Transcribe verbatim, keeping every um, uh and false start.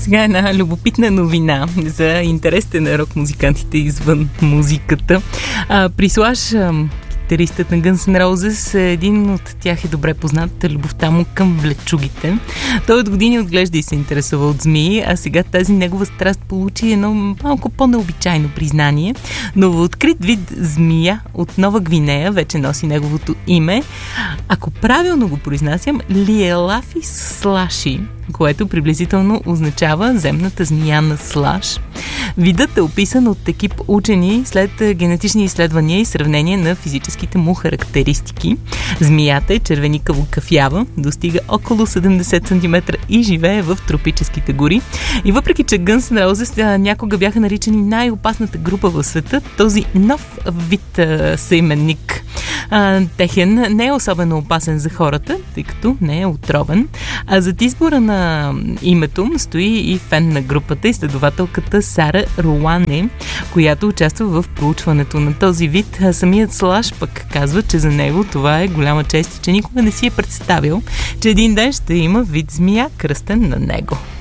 Сега една любопитна новина за интересите на рок-музикантите извън музиката. А, при Слаш, китаристът на Guns N' Roses, един от тях е добре познат, любовта му към влечугите. Той от години отглежда и се интересува от змии, а сега тази негова страст получи едно малко по-необичайно признание. Новооткрит вид змия от Нова Гвинея вече носи неговото име. Ако правилно го произнасям, Лиелафис слаши, което приблизително означава земната змия на Слаш. Видът е описан от екип учени след генетични изследвания и сравнение на физическите му характеристики. Змията е червеникаво-кафява, достига около седемдесет сантиметра и живее в тропическите гори. И въпреки, че Guns N' Roses някога бяха наричани най-опасната група в света, този нов вид а, съименник а, техен не е особено опасен за хората, тъй като не е отровен. А зад избора на името стои и фен на групата, изследователката Сара Руане, която участва в проучването на този вид. А самият Слаш пък казва, че за него това е голяма чест и че никога не си е представил, че един ден ще има вид змия кръстен на него.